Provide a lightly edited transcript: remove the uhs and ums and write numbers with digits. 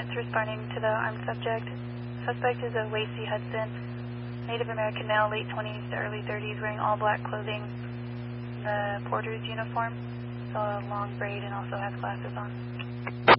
units responding to the armed subject. Suspect is a Lacey Hudson, Native American male, late 20s to early 30s, wearing all black clothing, the porter's uniform, so a long braid, and also has glasses on.